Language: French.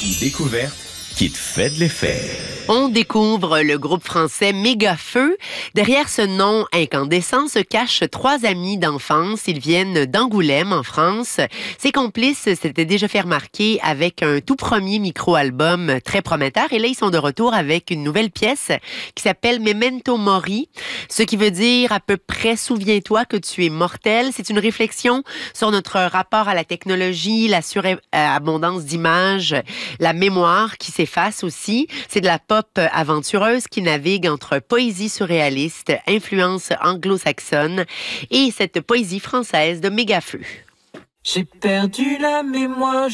Une découverte qui te fait de l'effet. On découvre le groupe français Mégafeu. Derrière ce nom incandescent se cachent 3 amis d'enfance. Ils viennent d'Angoulême, en France. Ses complices s'étaient déjà fait remarquer avec un tout premier micro-album très prometteur. Et là, ils sont de retour avec une nouvelle pièce qui s'appelle Memento Mori, ce qui veut dire à peu près « Souviens-toi que tu es mortel ». C'est une réflexion sur notre rapport à la technologie, la surabondance d'images, la mémoire qui s'efface aussi. C'est de la pop aventureuse qui navigue entre poésie surréaliste, influence anglo-saxonne et cette poésie française de Mégafeu. J'ai perdu la mémoire.